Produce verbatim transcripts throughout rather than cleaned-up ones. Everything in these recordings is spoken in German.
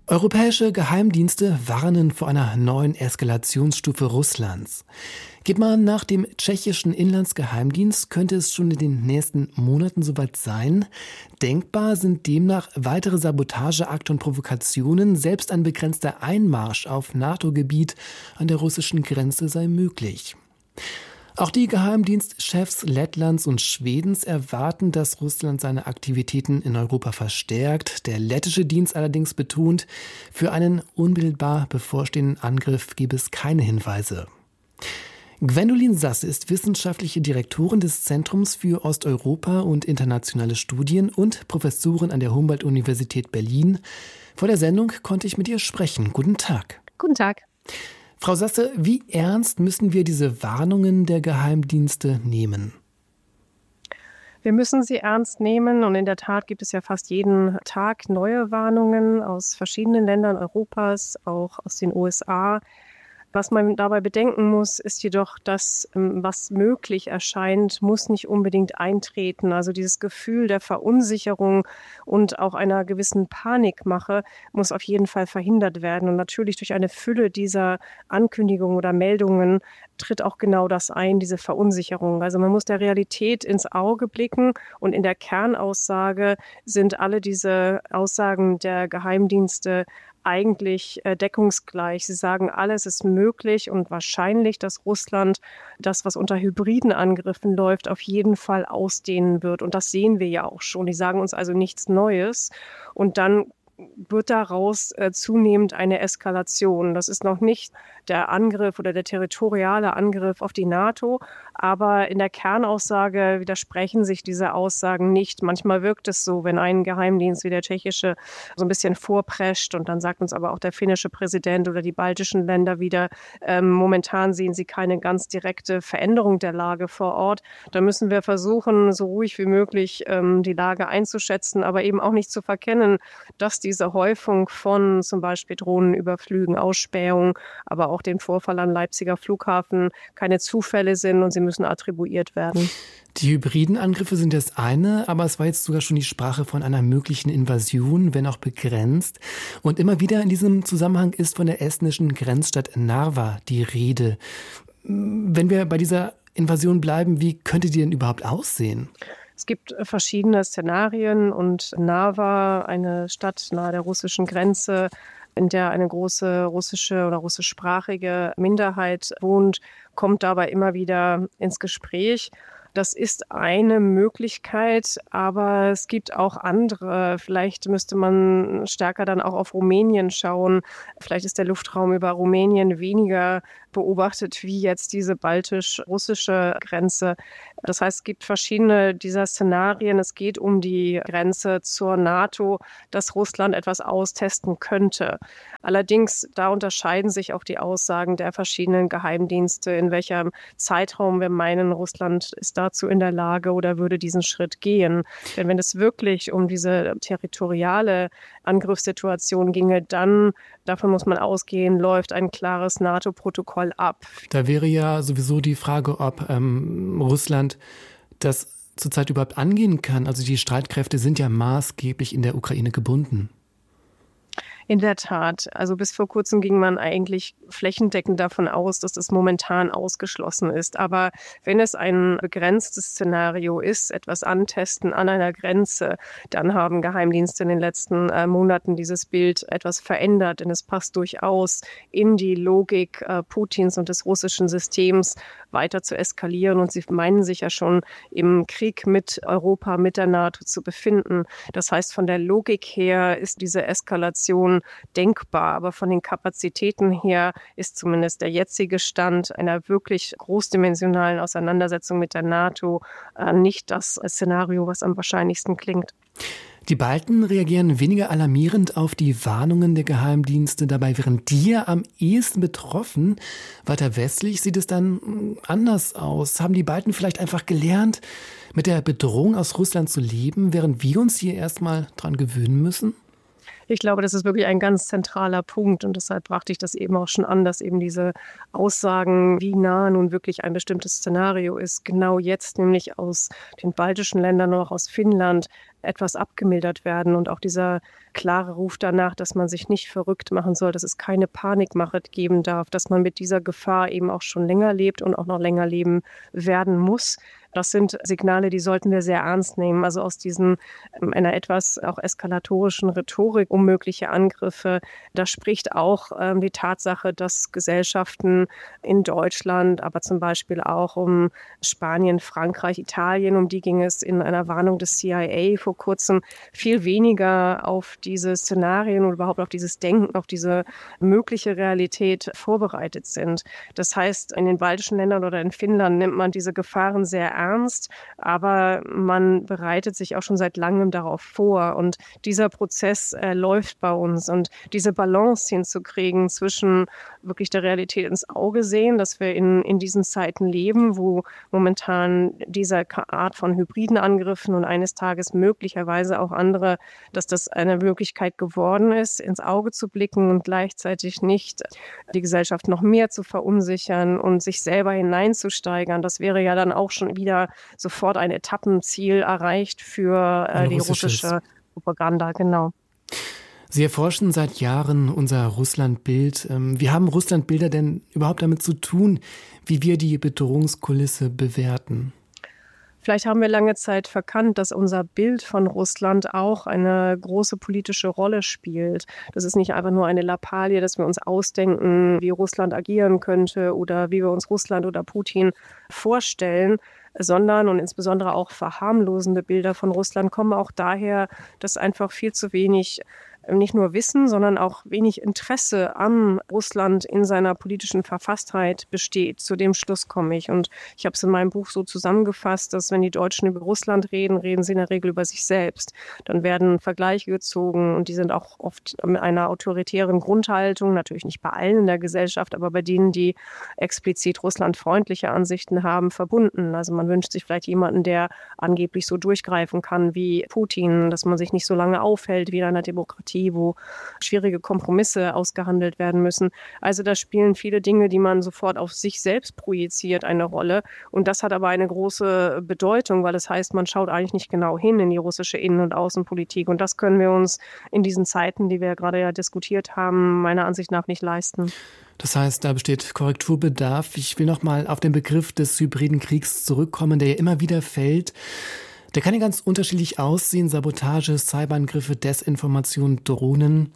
Europäische Geheimdienste warnen vor einer neuen Eskalationsstufe Russlands. Geht man nach dem tschechischen Inlandsgeheimdienst, könnte es schon in den nächsten Monaten soweit sein. Denkbar sind demnach weitere Sabotageakte und Provokationen. Selbst ein begrenzter Einmarsch auf NATO-Gebiet an der russischen Grenze sei möglich. Auch die Geheimdienstchefs Lettlands und Schwedens erwarten, dass Russland seine Aktivitäten in Europa verstärkt. Der lettische Dienst allerdings betont, für einen unmittelbar bevorstehenden Angriff gebe es keine Hinweise. Gwendolin Sasse ist wissenschaftliche Direktorin des Zentrums für Osteuropa und internationale Studien und Professorin an der Humboldt-Universität Berlin. Vor der Sendung konnte ich mit ihr sprechen. Guten Tag. Guten Tag. Frau Sasse, wie ernst müssen wir diese Warnungen der Geheimdienste nehmen? Wir müssen sie ernst nehmen und in der Tat gibt es ja fast jeden Tag neue Warnungen aus verschiedenen Ländern Europas, auch aus den U S A. Was man dabei bedenken muss, ist jedoch, dass was möglich erscheint, muss nicht unbedingt eintreten. Also dieses Gefühl der Verunsicherung und auch einer gewissen Panikmache muss auf jeden Fall verhindert werden. Und natürlich durch eine Fülle dieser Ankündigungen oder Meldungen tritt auch genau das ein, diese Verunsicherung. Also man muss der Realität ins Auge blicken und in der Kernaussage sind alle diese Aussagen der Geheimdienste eigentlich äh, deckungsgleich. Sie sagen, alles ist möglich und wahrscheinlich, dass Russland das, was unter hybriden Angriffen läuft, auf jeden Fall ausdehnen wird. Und das sehen wir ja auch schon. Die sagen uns also nichts Neues. Und dann wird daraus äh, zunehmend eine Eskalation. Das ist noch nicht der Angriff oder der territoriale Angriff auf die NATO, aber in der Kernaussage widersprechen sich diese Aussagen nicht. Manchmal wirkt es so, wenn ein Geheimdienst wie der tschechische so ein bisschen vorprescht und dann sagt uns aber auch der finnische Präsident oder die baltischen Länder wieder, ähm, momentan sehen sie keine ganz direkte Veränderung der Lage vor Ort. Da müssen wir versuchen, so ruhig wie möglich ähm, die Lage einzuschätzen, aber eben auch nicht zu verkennen, dass diese Häufung von zum Beispiel Drohnenüberflügen, Ausspähungen, aber auch den Vorfall am Leipziger Flughafen keine Zufälle sind und sie müssen attribuiert werden. Die hybriden Angriffe sind das eine, aber es war jetzt sogar schon die Sprache von einer möglichen Invasion, wenn auch begrenzt. Und immer wieder in diesem Zusammenhang ist von der estnischen Grenzstadt Narva die Rede. Wenn wir bei dieser Invasion bleiben, wie könnte die denn überhaupt aussehen? Es gibt verschiedene Szenarien und Narva, eine Stadt nahe der russischen Grenze, in der eine große russische oder russischsprachige Minderheit wohnt, kommt dabei immer wieder ins Gespräch. Das ist eine Möglichkeit, aber es gibt auch andere. Vielleicht müsste man stärker dann auch auf Rumänien schauen. Vielleicht ist der Luftraum über Rumänien weniger beobachtet wie jetzt diese baltisch-russische Grenze. Das heißt, es gibt verschiedene dieser Szenarien. Es geht um die Grenze zur NATO, dass Russland etwas austesten könnte. Allerdings, da unterscheiden sich auch die Aussagen der verschiedenen Geheimdienste, in welchem Zeitraum wir meinen, Russland ist dazu in der Lage oder würde diesen Schritt gehen. Denn wenn es wirklich um diese territoriale Angriffssituation ginge, dann, davon muss man ausgehen, läuft ein klares NATO-Protokoll ab. Da wäre ja sowieso die Frage, ob ähm, Russland das zurzeit überhaupt angehen kann. Also die Streitkräfte sind ja maßgeblich in der Ukraine gebunden. In der Tat. Also bis vor kurzem ging man eigentlich flächendeckend davon aus, dass das momentan ausgeschlossen ist. Aber wenn es ein begrenztes Szenario ist, etwas antesten an einer Grenze, dann haben Geheimdienste in den letzten äh, Monaten dieses Bild etwas verändert. Denn es passt durchaus in die Logik äh, Putins und des russischen Systems, weiter zu eskalieren. Und sie meinen sich ja schon im Krieg mit Europa, mit der NATO zu befinden. Das heißt, von der Logik her ist diese Eskalation denkbar. Aber von den Kapazitäten her ist zumindest der jetzige Stand einer wirklich großdimensionalen Auseinandersetzung mit der NATO äh, nicht das Szenario, was am wahrscheinlichsten klingt. Die Balten reagieren weniger alarmierend auf die Warnungen der Geheimdienste. Dabei wären die ja am ehesten betroffen. Weiter westlich sieht es dann anders aus. Haben die Balten vielleicht einfach gelernt, mit der Bedrohung aus Russland zu leben, während wir uns hier erstmal dran gewöhnen müssen? Ich glaube, das ist wirklich ein ganz zentraler Punkt und deshalb brachte ich das eben auch schon an, dass eben diese Aussagen, wie nah nun wirklich ein bestimmtes Szenario ist, genau jetzt nämlich aus den baltischen Ländern, noch aus Finnland, etwas abgemildert werden. Und auch dieser klare Ruf danach, dass man sich nicht verrückt machen soll, dass es keine Panikmache geben darf, dass man mit dieser Gefahr eben auch schon länger lebt und auch noch länger leben werden muss. Das sind Signale, die sollten wir sehr ernst nehmen. Also aus diesen, einer etwas auch eskalatorischen Rhetorik um mögliche Angriffe, da spricht auch ähm, die Tatsache, dass Gesellschaften in Deutschland, aber zum Beispiel auch um Spanien, Frankreich, Italien, um die ging es in einer Warnung des C I A vor kurzem, viel weniger auf diese Szenarien oder überhaupt auf dieses Denken, auf diese mögliche Realität vorbereitet sind. Das heißt, in den baltischen Ländern oder in Finnland nimmt man diese Gefahren sehr ernst. Ernst, aber man bereitet sich auch schon seit langem darauf vor. Und dieser Prozess äh, läuft bei uns. Und diese Balance hinzukriegen zwischen wirklich der Realität ins Auge sehen, dass wir in, in diesen Zeiten leben, wo momentan diese Art von hybriden Angriffen und eines Tages möglicherweise auch andere, dass das eine Möglichkeit geworden ist, ins Auge zu blicken und gleichzeitig nicht die Gesellschaft noch mehr zu verunsichern und sich selber hineinzusteigern. Das wäre ja dann auch schon wieder sofort ein Etappenziel erreicht für äh, die russische Propaganda, genau. Sie erforschen seit Jahren unser Russlandbild. Wie haben Russlandbilder denn überhaupt damit zu tun, wie wir die Bedrohungskulisse bewerten? Vielleicht haben wir lange Zeit verkannt, dass unser Bild von Russland auch eine große politische Rolle spielt. Das ist nicht einfach nur eine Lappalie, dass wir uns ausdenken, wie Russland agieren könnte oder wie wir uns Russland oder Putin vorstellen, sondern und insbesondere auch verharmlosende Bilder von Russland kommen auch daher, dass einfach viel zu wenig nicht nur Wissen, sondern auch wenig Interesse an Russland in seiner politischen Verfasstheit besteht. Zu dem Schluss komme ich. Und ich habe es in meinem Buch so zusammengefasst, dass wenn die Deutschen über Russland reden, reden sie in der Regel über sich selbst. Dann werden Vergleiche gezogen und die sind auch oft mit einer autoritären Grundhaltung, natürlich nicht bei allen in der Gesellschaft, aber bei denen, die explizit russlandfreundliche Ansichten haben, verbunden. Also man wünscht sich vielleicht jemanden, der angeblich so durchgreifen kann wie Putin, dass man sich nicht so lange aufhält wie in einer Demokratie, wo schwierige Kompromisse ausgehandelt werden müssen. Also da spielen viele Dinge, die man sofort auf sich selbst projiziert, eine Rolle. Und das hat aber eine große Bedeutung, weil das heißt, man schaut eigentlich nicht genau hin in die russische Innen- und Außenpolitik. Und das können wir uns in diesen Zeiten, die wir gerade ja diskutiert haben, meiner Ansicht nach nicht leisten. Das heißt, da besteht Korrekturbedarf. Ich will noch mal auf den Begriff des hybriden Kriegs zurückkommen, der ja immer wieder fällt. Der kann ja ganz unterschiedlich aussehen, Sabotage, Cyberangriffe, Desinformation, Drohnen.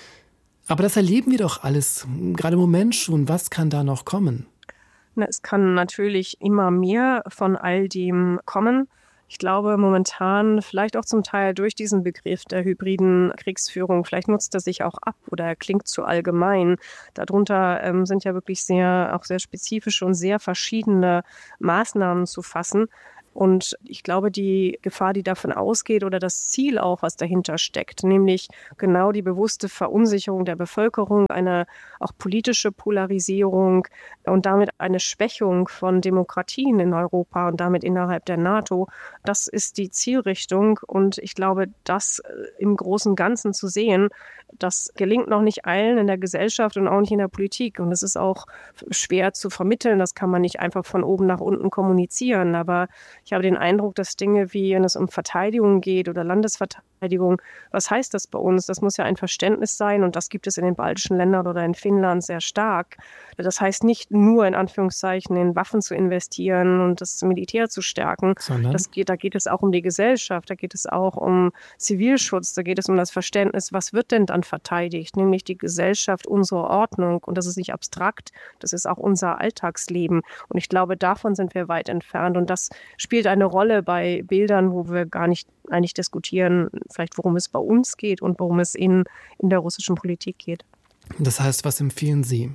Aber das erleben wir doch alles, gerade im Moment schon. Was kann da noch kommen? Na, es kann natürlich immer mehr von all dem kommen. Ich glaube momentan, vielleicht auch zum Teil durch diesen Begriff der hybriden Kriegsführung, vielleicht nutzt er sich auch ab oder er klingt zu allgemein. Darunter ähm, sind ja wirklich sehr, auch sehr spezifische und sehr verschiedene Maßnahmen zu fassen. Und ich glaube, die Gefahr, die davon ausgeht oder das Ziel auch, was dahinter steckt, nämlich genau die bewusste Verunsicherung der Bevölkerung, eine auch politische Polarisierung und damit eine Schwächung von Demokratien in Europa und damit innerhalb der NATO, das ist die Zielrichtung. Und ich glaube, das im Großen und Ganzen zu sehen, das gelingt noch nicht allen in der Gesellschaft und auch nicht in der Politik. Und es ist auch schwer zu vermitteln. Das kann man nicht einfach von oben nach unten kommunizieren. Aber ich habe den Eindruck, dass Dinge wie, wenn es um Verteidigung geht oder Landesverteidigung, was heißt das bei uns? Das muss ja ein Verständnis sein und das gibt es in den baltischen Ländern oder in Finnland sehr stark. Das heißt nicht nur in Anführungszeichen in Waffen zu investieren und das Militär zu stärken. Das geht, da geht es auch um die Gesellschaft, da geht es auch um Zivilschutz, da geht es um das Verständnis, was wird denn dann verteidigt? Nämlich die Gesellschaft, unsere Ordnung. Und das ist nicht abstrakt, das ist auch unser Alltagsleben. Und ich glaube, davon sind wir weit entfernt. Und das spielt eine Rolle bei Bildern, wo wir gar nicht eigentlich diskutieren, vielleicht worum es bei uns geht und worum es in, in der russischen Politik geht. Das heißt, was empfehlen Sie?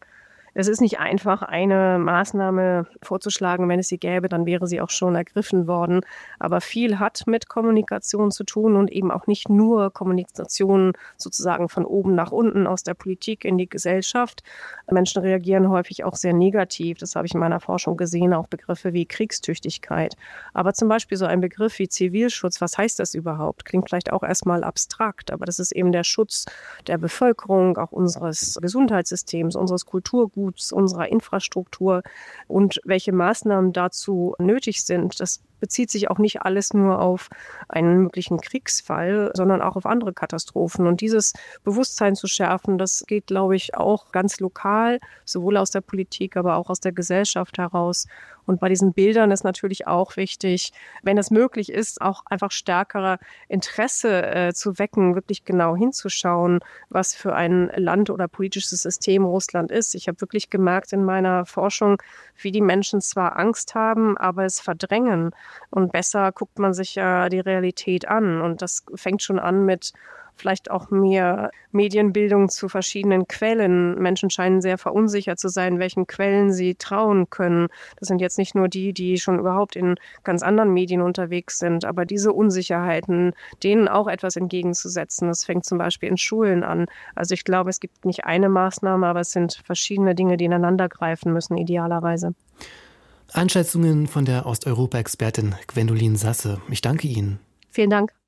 Es ist nicht einfach, eine Maßnahme vorzuschlagen. Wenn es sie gäbe, dann wäre sie auch schon ergriffen worden. Aber viel hat mit Kommunikation zu tun und eben auch nicht nur Kommunikation sozusagen von oben nach unten aus der Politik in die Gesellschaft. Menschen reagieren häufig auch sehr negativ. Das habe ich in meiner Forschung gesehen, auch Begriffe wie Kriegstüchtigkeit. Aber zum Beispiel so ein Begriff wie Zivilschutz, was heißt das überhaupt? Klingt vielleicht auch erstmal abstrakt, aber das ist eben der Schutz der Bevölkerung, auch unseres Gesundheitssystems, unseres Kulturguts, unserer Infrastruktur und welche Maßnahmen dazu nötig sind. Das bezieht sich auch nicht alles nur auf einen möglichen Kriegsfall, sondern auch auf andere Katastrophen. Und dieses Bewusstsein zu schärfen, das geht, glaube ich, auch ganz lokal, sowohl aus der Politik, aber auch aus der Gesellschaft heraus. Und bei diesen Bildern ist natürlich auch wichtig, wenn es möglich ist, auch einfach stärkerer Interesse äh, zu wecken, wirklich genau hinzuschauen, was für ein Land oder politisches System Russland ist. Ich habe wirklich gemerkt in meiner Forschung, wie die Menschen zwar Angst haben, aber es verdrängen. Und besser guckt man sich ja die Realität an. Und das fängt schon an mit vielleicht auch mehr Medienbildung zu verschiedenen Quellen. Menschen scheinen sehr verunsichert zu sein, welchen Quellen sie trauen können. Das sind jetzt nicht nur die, die schon überhaupt in ganz anderen Medien unterwegs sind, aber diese Unsicherheiten, denen auch etwas entgegenzusetzen. Das fängt zum Beispiel in Schulen an. Also ich glaube, es gibt nicht eine Maßnahme, aber es sind verschiedene Dinge, die ineinander greifen müssen, idealerweise. Einschätzungen von der Osteuropa-Expertin Gwendolin Sasse. Ich danke Ihnen. Vielen Dank.